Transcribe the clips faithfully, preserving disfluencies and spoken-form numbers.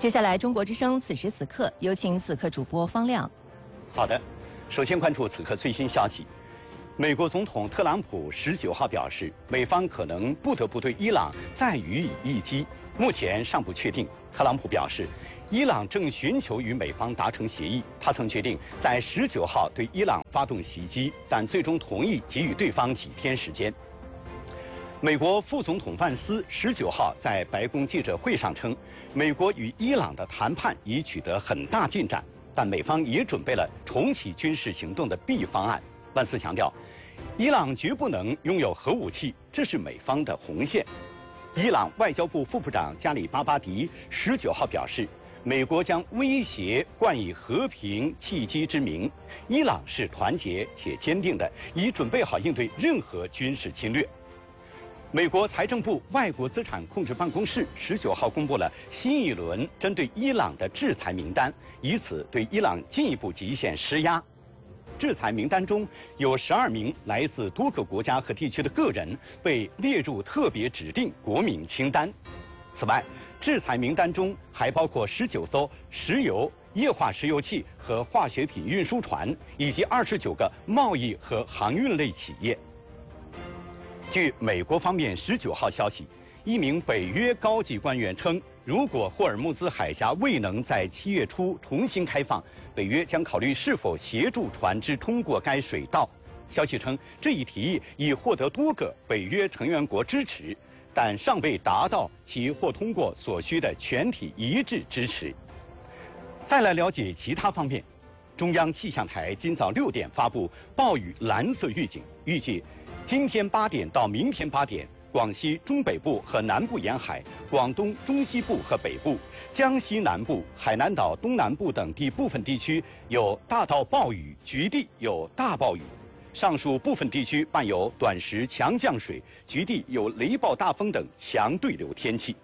接下来，中国之声此时此刻有请此刻主播方亮。 好的，首先关注此刻最新消息。美国总统特朗普十九号表示，美方可能不得不对伊朗再予以一击，目前尚不确定。特朗普表示，伊朗正寻求与美方达成协议。他曾决定在十九号对伊朗发动袭击，但最终同意给予对方几天时间。美国副总统万斯十九号在白宫记者会上称，美国与伊朗的谈判已取得很大进展，但美方也准备了重启军事行动的 B 方案。万斯强调，伊朗绝不能拥有核武器，这是美方的红线。伊朗外交部副部长加里巴巴迪十九号表示，美国将威胁冠以和平契机之名，伊朗是团结且坚定的，已准备好应对任何军事侵略。美国财政部外国资产控制办公室十九号公布了新一轮针对伊朗的制裁名单，以此对伊朗进一步极限施压。制裁名单中有十二名来自多个国家和地区的个人被列入特别指定国民清单。此外，制裁名单中还包括十九艘石油、液化石油气和化学品运输船，以及二十九个贸易和航运类企业。据美国方面十九号消息，一名北约高级官员称，如果霍尔木兹海峡未能在七月初重新开放，北约将考虑是否协助船只通过该水道。消息称，这一提议已获得多个北约成员国支持，但尚未达到其或通过所需的全体一致支持。再来了解其他方面，中央气象台今早六点发布暴雨蓝色预警，预计今天八点到明天八点。广西中北部和南部沿海、广东中西部和北部、江西南部、海南岛东南部等地部分地区有大到暴雨，局地有大暴雨。上述部分地区伴有短时强降水，局地有雷暴大风等强对流天气。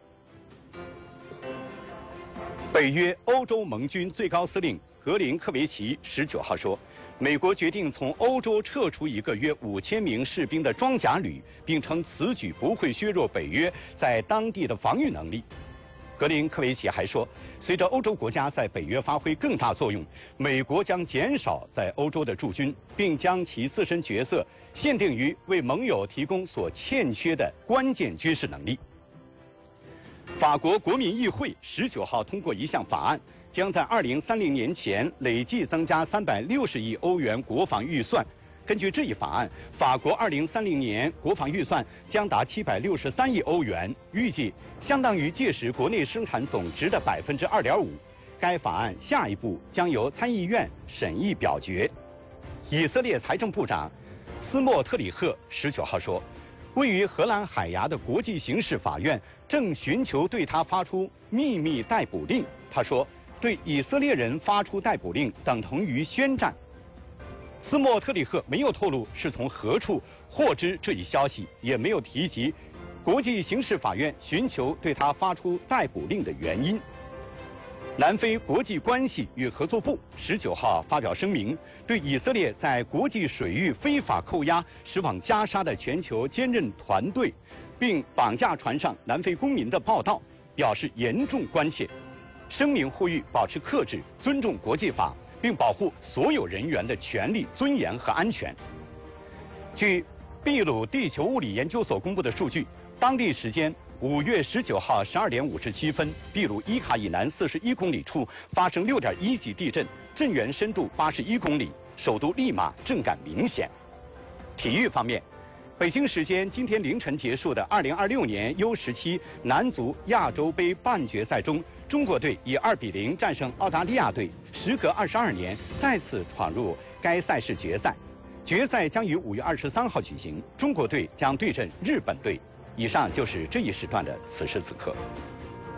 北约欧洲盟军最高司令格林科维奇十九号说，美国决定从欧洲撤出一个约五千名士兵的装甲旅，并称此举不会削弱北约在当地的防御能力。格林科维奇还说，随着欧洲国家在北约发挥更大作用，美国将减少在欧洲的驻军，并将其自身角色限定于为盟友提供所欠缺的关键军事能力。法国国民议会十九号通过一项法案，将在二零三零年前累计增加三百六十亿欧元国防预算。根据这一法案，法国二零三零年国防预算将达七百六十三亿欧元，预计相当于届时国内生产总值的百分之二点五。该法案下一步将由参议院审议表决。以色列财政部长斯莫特里赫十九号说，位于荷兰海牙的国际刑事法院正寻求对他发出秘密逮捕令。他说，对以色列人发出逮捕令等同于宣战。斯莫特里赫没有透露是从何处获知这一消息，也没有提及国际刑事法院寻求对他发出逮捕令的原因。南非国际关系与合作部十九号发表声明，对以色列在国际水域非法扣押驶往加沙的全球坚韧团队，并绑架船上南非公民的报道表示严重关切。声明呼吁保持克制，尊重国际法，并保护所有人员的权利、尊严和安全。据秘鲁地球物理研究所公布的数据，当地时间五月十九号十二点五十七分，秘鲁伊卡以南四十一公里处发生六点一级地震，震源深度八十一公里，首都利马震感明显。体育方面，北京时间今天凌晨结束的二零二六年 U 十七男足亚洲杯半决赛中，中国队以二比零战胜澳大利亚队，时隔二十二年再次闯入该赛事决赛。决赛将于五月二十三号举行，中国队将对阵日本队。以上就是这一时段的此时此刻。